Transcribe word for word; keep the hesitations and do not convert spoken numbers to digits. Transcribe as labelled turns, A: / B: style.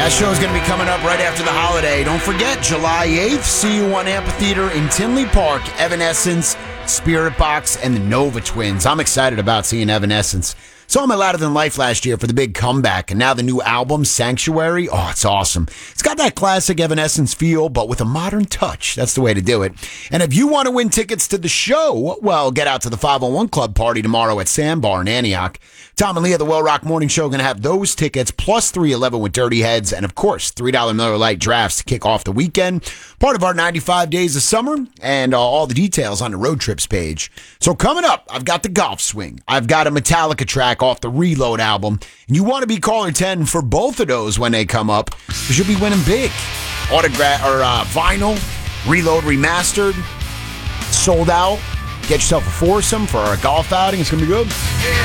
A: That show is going to be coming up right after the holiday. Don't forget, July eighth, see you on Amphitheater in Tinley Park, Evanescence, Spirit Box, and the Nova Twins. I'm excited about seeing Evanescence. Saw them at Louder Than Life last year for the big comeback, and now the new album, Sanctuary, oh, it's awesome. It's got that classic Evanescence feel, but with a modern touch. That's the way to do it. And if you want to win tickets to the show, well, get out to the five oh one Club party tomorrow at Sandbar in Antioch. Tom and Leah, the Well Rock Morning Show, are going to have those tickets, plus three eleven with Dirty Heads, and of course, three dollar Miller Lite drafts to kick off the weekend. Part of our ninety-five Days of Summer, and uh, all the details on the road trips page. So coming up, I've got the golf swing. I've got a Metallica track off the Reload album. And you want to be caller ten for both of those when they come up, because you'll be winning big. Autograph or uh, vinyl, Reload remastered, sold out. Get yourself a foursome for a golf outing. It's going to be good.